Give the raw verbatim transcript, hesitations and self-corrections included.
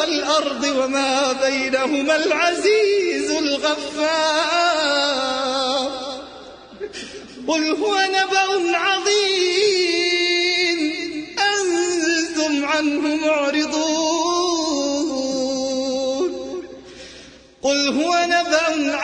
والأرض وما بينهما العزيز الغفار. قل هو نبأ عظيم أنتم عنه معرضون. قل هو نبأ